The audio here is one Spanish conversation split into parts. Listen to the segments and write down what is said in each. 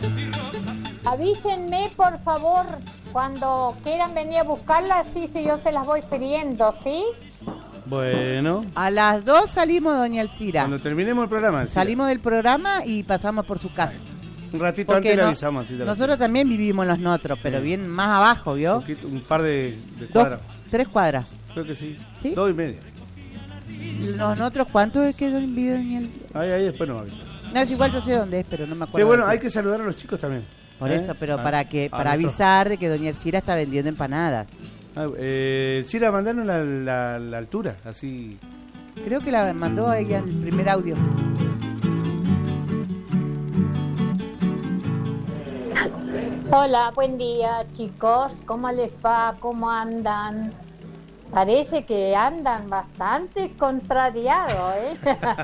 Avísenme, por favor, cuando quieran venir a buscarlas, sí, yo se las voy pidiendo, ¿sí? Bueno. A las 2 salimos, doña Elcira. Cuando terminemos el programa. Salimos del programa y pasamos por su casa. Un ratito Porque antes le avisamos. Así nosotros también vivimos en Los Notros, pero bien más abajo, ¿vio? Un par de cuadras. 3 cuadras. Creo que sí. ¿Sí? 2,5. ¿Los Notros cuánto es que vive doña Elcira? Ahí después nos avisa. No, es igual, yo sé dónde es, pero no me acuerdo. Sí, bueno, hay que saludar a los chicos también. Por eso, pero para avisar de que doña Elcira está vendiendo empanadas. Elcira, mandanos la altura, así. Creo que la mandó ella el primer audio. Hola, buen día, chicos. ¿Cómo les va? ¿Cómo andan? Parece que andan bastante contrariados, ¿eh?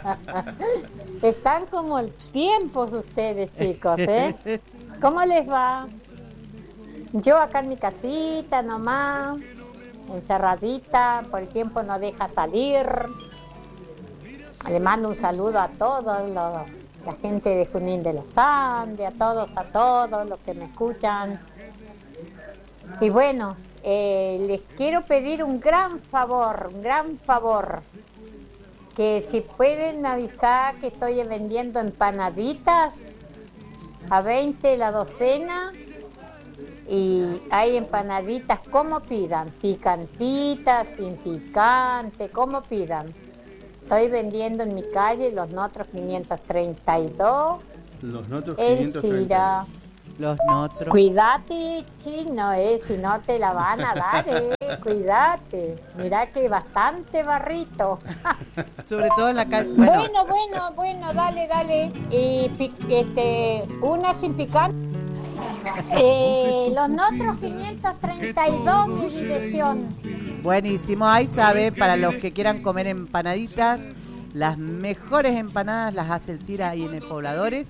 Están como tiempos ustedes, chicos, ¿eh? ¿Cómo les va? Yo acá en mi casita nomás, encerradita, por el tiempo no deja salir. Le mando un saludo a todos la gente de Junín de los Andes, a todos los que me escuchan. Y bueno, les quiero pedir un gran favor, que si pueden avisar que estoy vendiendo empanaditas a 20 la docena, y hay empanaditas como pidan, picantitas, sin picante, como pidan. Estoy vendiendo en mi calle Los Notros 532. Los Notros Elcira. 532. Los Notros. Cuídate, chino, si no te la van a dar, cuídate. Mirá que bastante barrito. Sobre todo en la calle. Bueno, dale. Y una sin picante. Los Notros 532, mi dirección. Buenísimo, ahí sabe, para los que quieran comer empanaditas, las mejores empanadas las hace Elcira ahí en el Pobladores.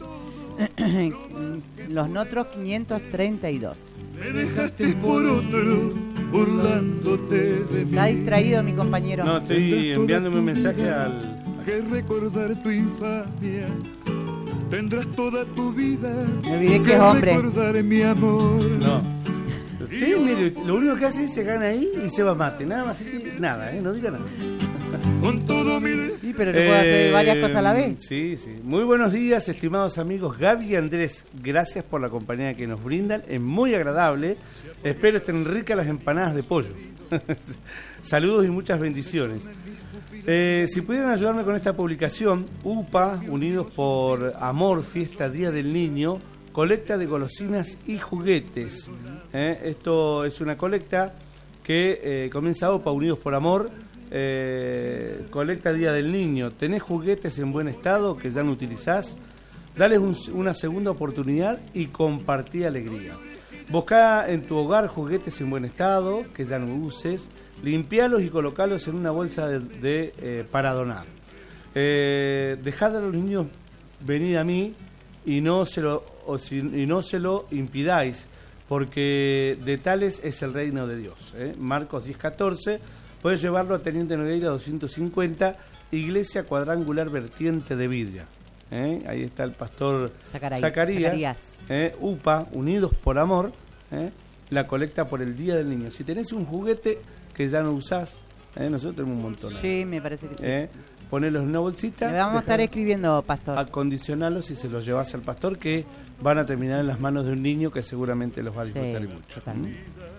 Los Notros 532. Me dejaste por otro, burlándote de mí. Está distraído mi compañero. No, estoy enviándome un mensaje al... Que recordar tu infamia. Tendrás toda tu vida. Me olvidé que es hombre. Recordar mi amor. No. Sí, mire, lo único que hace es se gana ahí y se va a mate. Nada más, así que nada, no diga nada. Con todo mi... Sí, pero no puedo hacer varias cosas a la vez. Sí. Muy buenos días, estimados amigos Gaby y Andrés. Gracias por la compañía que nos brindan. Es muy agradable. Espero estén ricas las empanadas de pollo. Saludos y muchas bendiciones. Si pudieran ayudarme con esta publicación, UPA, Unidos por Amor, Fiesta Día del Niño, colecta de golosinas y juguetes. Esto es una colecta que comienza UPA, Unidos por Amor, colecta Día del Niño. ¿Tenés juguetes en buen estado que ya no utilizás? Dales una segunda oportunidad y compartí alegría. Buscá en tu hogar juguetes en buen estado que ya no uses. Limpialos y colocalos en una bolsa para donar. Dejad a los niños venir a mí y no se lo impidáis, porque de tales es el reino de Dios. Marcos 10:14. Puedes llevarlo a Teniente Nogueira 250, Iglesia Cuadrangular Vertiente de Vidria. Ahí está el pastor Zacarías. UPA, Unidos por Amor, la colecta por el Día del Niño. Si tenés un juguete que ya no usás, nosotros tenemos un montón. Sí, me parece que sí. Ponelos en una bolsita. Le vamos a estar escribiendo, pastor. Acondicionalos y se los llevas al pastor, que van a terminar en las manos de un niño que seguramente los va a disfrutar mucho. Totalmente.